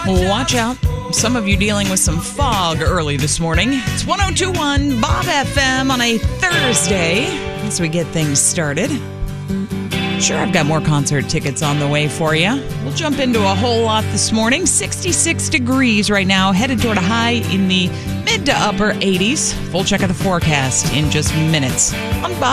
Watch out. Some of you dealing with some fog early this morning. It's 102.1 Bob FM on a Thursday as we get things started. Sure, I've got more concert tickets on the way for you. We'll jump into a whole lot this morning. 66 degrees right now, headed toward a high in the mid to upper 80s. Full check of the forecast in just minutes on Bob